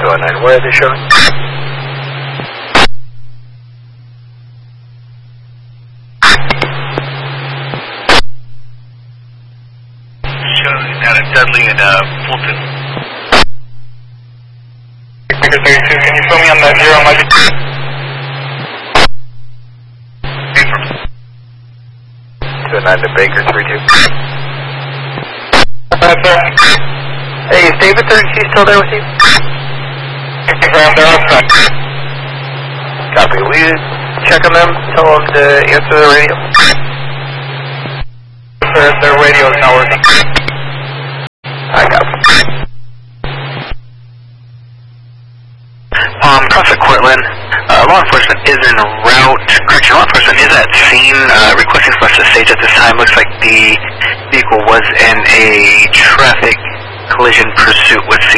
209, where are they showing? Showing down at Dudley and Fulton. Baker 32, can you fill me on that 0 on my... 209 to Baker 32. Sir. Hey, is David 32 still there with you? Confirmed, they're outside. Copy. Will you check on them? Tell them to answer the radio. Their radio is not working. I copy. Prophet Cortland, law enforcement is en route. Correction, law enforcement is at scene, requesting for us to stage at this time. Looks like the vehicle was in a traffic collision pursuit with